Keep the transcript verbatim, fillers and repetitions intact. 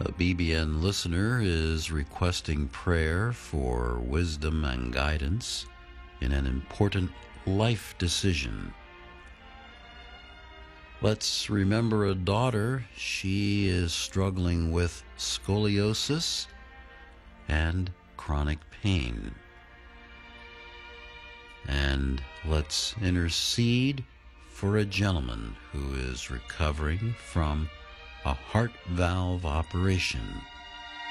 A B B N listener is requesting prayer for wisdom and guidance in an important life decision. Let's remember a daughter. She is struggling with scoliosis and chronic pain. And let's intercede for a gentleman who is recovering from a heart valve operation.